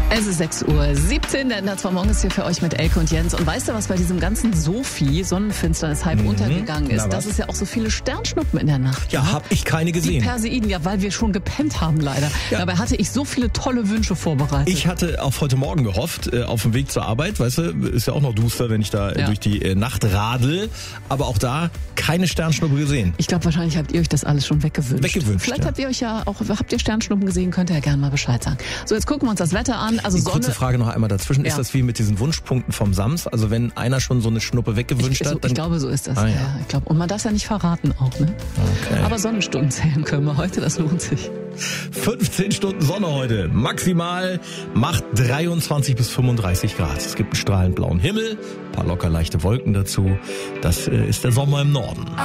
Es ist 6:17 Uhr. Der Netzformong ist hier für euch mit Elke und Jens. Und weißt du, was bei diesem ganzen Sonnenfinsternis halb untergegangen ist? Dass es ja auch so viele Sternschnuppen in der Nacht. Ja, hab ich keine gesehen. Die Perseiden, ja, weil wir schon gepennt haben leider. Ja. Dabei hatte ich so viele tolle Wünsche vorbereitet. Ich hatte auf heute Morgen gehofft, auf dem Weg zur Arbeit, weißt du, ist ja auch noch duster, wenn ich da durch die Nacht radel. Aber auch da keine Sternschnuppe gesehen. Ich glaube, wahrscheinlich habt ihr euch das alles schon weggewünscht. Vielleicht habt ihr euch habt ihr Sternschnuppen gesehen, könnt ihr ja gerne mal Bescheid sagen. So, jetzt gucken wir uns das Wetter an. Also Sonne. Kurze Frage noch einmal dazwischen. Ist das wie mit diesen Wunschpunkten vom Sams? Also wenn einer schon so eine Schnuppe weggewünscht hat? Ich glaube, so ist das. Ja. Ich glaube. Und man darf es ja nicht verraten auch, ne? Okay. Aber Sonnenstunden zählen können wir heute, das lohnt sich. 15 Stunden Sonne heute. Maximal macht 23 bis 35 Grad. Es gibt einen strahlend blauen Himmel, ein paar locker leichte Wolken dazu. Das ist der Sommer im Norden.